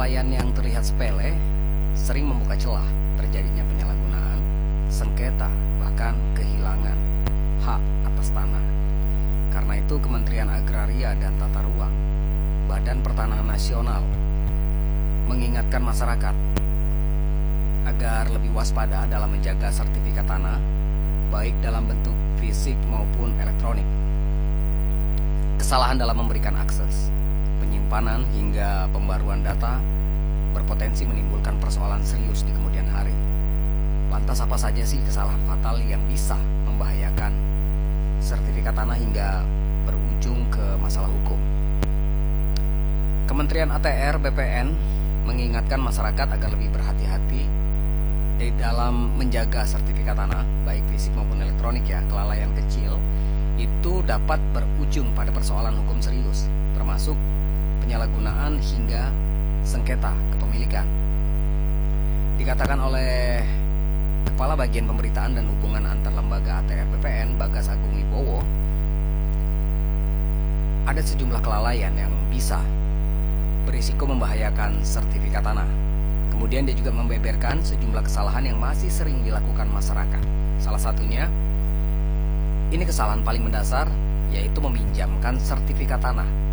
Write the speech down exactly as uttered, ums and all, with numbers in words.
kelalaian yang terlihat sepele sering membuka celah terjadinya penyalahgunaan, sengketa, bahkan kehilangan hak atas tanah. Karena itu Kementerian Agraria dan Tata Ruang, Badan Pertanahan Nasional mengingatkan masyarakat agar lebih waspada dalam menjaga sertifikat tanah, baik dalam bentuk fisik maupun elektronik. Kesalahan dalam memberikan akses, penyimpanan hingga pembaruan data berpotensi menimbulkan persoalan serius di kemudian hari. Lantas apa saja sih kesalahan fatal yang bisa membahayakan sertifikat tanah hingga berujung ke masalah hukum? Kementerian A T R B P N mengingatkan masyarakat agar lebih berhati-hati di dalam menjaga sertifikat tanah, baik fisik maupun elektronik ya. Kelalaian kecil itu dapat berujung pada persoalan hukum serius, termasuk penyalahgunaan hingga sengketa kepemilikan. Dikatakan oleh Kepala Bagian Pemberitaan dan Hubungan Antar Lembaga A T R B P N, Bagas Agung Wibowo, ada sejumlah kelalaian yang bisa berisiko membahayakan sertifikat tanah. Kemudian dia juga membeberkan sejumlah kesalahan yang masih sering dilakukan masyarakat. Salah satunya, ini kesalahan paling mendasar, yaitu meminjamkan sertifikat tanah